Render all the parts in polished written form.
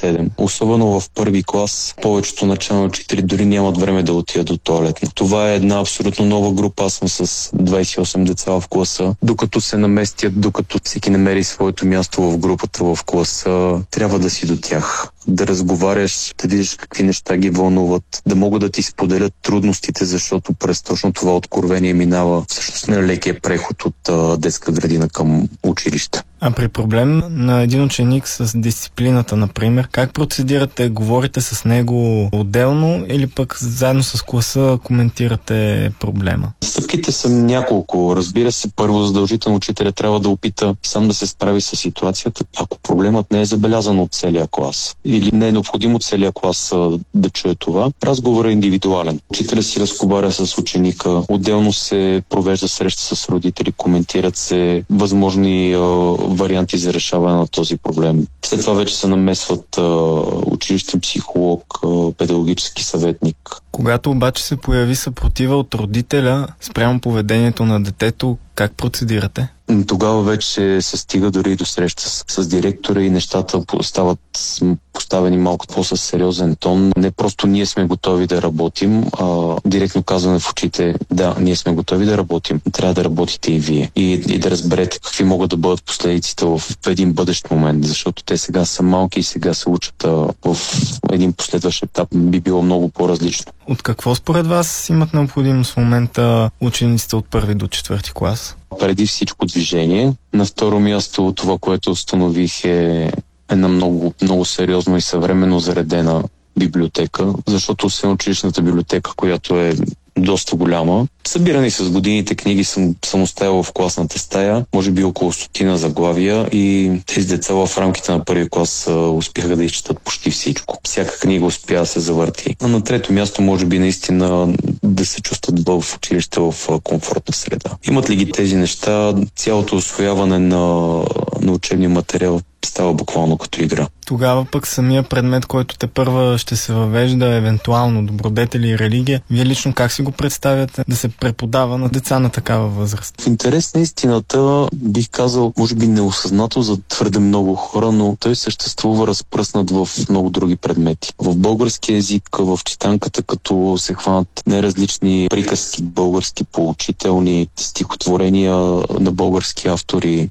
7. Особено в първи клас, повечето начални учители дори нямат време да отидат до тоалетна. Това е една абсолютно нова група. Аз съм с 28 деца в класа. Докато се наместят, докато всеки намери своето място в групата, в класа, трябва да си до тях. Да разговаряш, да видиш какви неща ги вълнуват, да могат да ти споделят трудностите, защото през точно това откровение минава всъщност на лекия преход от детска градина към училище. А при проблем на един ученик с дисциплината, например, как процедирате? Говорите с него отделно или пък заедно с класа коментирате проблема? Стъпките са няколко. Разбира се, първо задължително учителя трябва да опита сам да се справи с ситуацията. Ако проблемът не е забелязан от целия клас или не е необходимо целия клас да чуе това, разговорът е индивидуален. Учителя си разговаря с ученика, отделно се провежда среща с родители, коментират се възможни варианти за решаване на този проблем. След това вече се намесват училищен психолог, педагогически съветник. Когато обаче се появи съпротива от родителя спрямо поведението на детето, как процедирате? Тогава вече се стига дори до среща с директора и нещата стават поставени малко по-със сериозен тон. Не просто ние сме готови да работим, а директно казваме в очите, да, ние сме готови да работим, трябва да работите и вие. И да разберете какви могат да бъдат последиците в един бъдещ момент, защото те сега са малки и сега се учат в един последващ етап. Би било много по-различно. От какво според вас имат необходимост в момента учениците от 1 до 4 клас? Преди всичко движение. На второ място това, което установих е една много, много сериозно и съвременно заредена библиотека, защото освен училищната библиотека, която е доста голяма, събирани с годините книги съм оставил в класната стая, може би около 100 заглавия и тези деца в рамките на първи клас успяха да изчетат почти всичко. Всяка книга успя да се завърти. А на трето място може би наистина да се чувстват в училище в комфортна среда. Имат ли ги тези неща, цялото усвояване на учебния материал става буквално като игра. Тогава пък самия предмет, който тепърва ще се въвежда, евентуално добродетели и религия, вие лично как си го представяте да се преподава на деца на такава възраст? В интерес на истината бих казал, може би неосъзнато за твърде много хора, но той съществува разпръснат в много други предмети. В български език, в читанката, като се хванат неразлични приказки български, поучителни стихотворения на български автори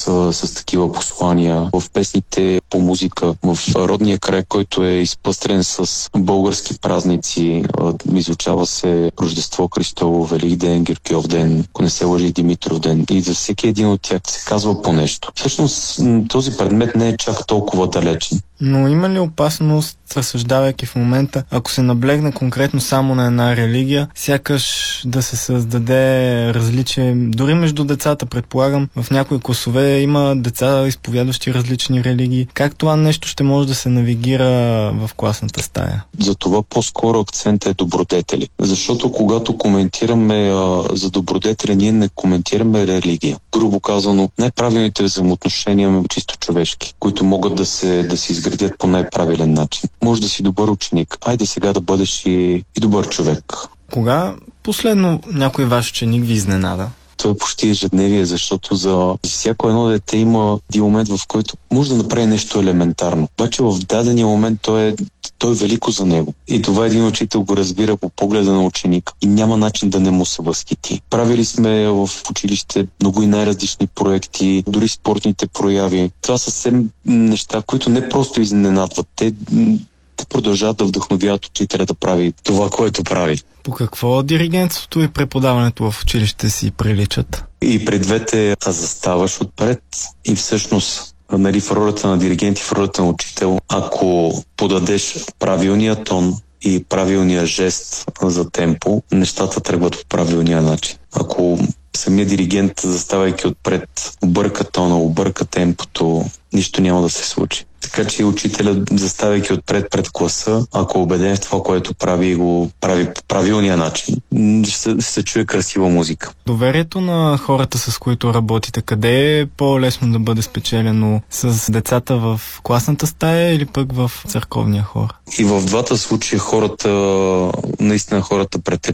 с такива послания, в песните по музика, в родния край, който е изпъстрен с български празници. Изучава се Рождество Христово, Великден, Гергьов ден, ако не се лъжи Димитров ден. И за всеки един от тях се казва по нещо. Всъщност този предмет не е чак толкова далечен. Но има ли опасност, разсъждавайки в момента, ако се наблегне конкретно само на една религия, сякаш да се създаде различие, дори между децата, предполагам, в някои класове има деца, изповядващи различни религии. Как това нещо ще може да се навигира в класната стая? Затова по-скоро акцентът е добродетели. Защото когато коментираме за добродетели, ние не коментираме религия. Грубо казано, най-правилните взаимоотношения чисто човешки, които могат да се изградят по най-правилен начин. Може да си добър ученик. Айде сега да бъдеш и добър човек. Кога последно някой ваш ученик ви изненада? Това е почти ежедневие, защото за всяко едно дете има един момент, в който може да направи нещо елементарно. Обаче в дадения момент то е велико за него. И това един учител го разбира по погледа на ученик и няма начин да не му се възхити. Правили сме в училище много и най-различни проекти, дори спортните прояви. Това са съвсем неща, които не просто изненадват. Те продължават да вдъхновяват учителя да прави това, което прави. По какво диригентството и преподаването в училище си приличат? И при двете заставаш отпред и всъщност в ролята на диригент и в ролята на учител, ако подадеш правилния тон и правилния жест за темпо, нещата тръгват по правилния начин. Ако самия диригент, заставайки отпред, обърка тона, обърка темпото, нищо няма да се случи. Така че учителят, заставайки отпред пред класа, ако е убеден в това, което прави и го прави по правилния начин, ще се чуе красива музика. Доверието на хората, с които работите, къде е по-лесно да бъде спечелено? С децата в класната стая или пък в църковния хор? И в двата случая хората пред теб